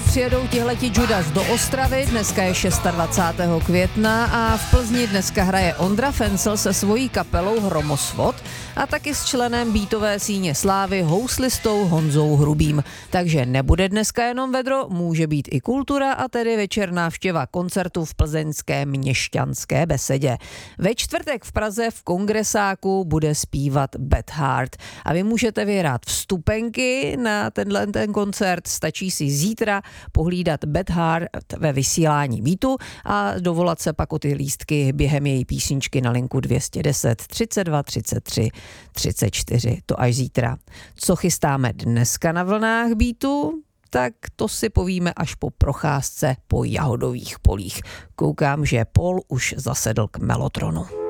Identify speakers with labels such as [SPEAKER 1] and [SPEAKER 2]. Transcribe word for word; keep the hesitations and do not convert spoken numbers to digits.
[SPEAKER 1] přijedou tihleti Judas do Ostravy, dneska je dvacátého šestého května a v Plzni dneska hraje Ondra Fencel se svojí kapelou Hromosvod a taky s členem Beatové síně slávy houslistou Honzou Hrubým. Takže nebude dneska jenom vedro, může být i kultura a tedy večer návštěva koncertu v plzeňské Měšťanské besedě. Ve čtvrtek v Praze v Kongresáku bude zpívat Beth Hart a vy můžete vyhrát vstupenky na tenhle ten koncert, stačí si zítra pohlídat Beth Hart ve vysílání Beatu a dovolat se pak o ty lístky během její písničky na linku dvě stě deset třicet dva třicet tři třicet čtyři. To až zítra. Co chystáme dneska na vlnách Beatu? Tak to si povíme až po procházce po jahodových polích. Koukám, že Paul už zasedl k melotronu.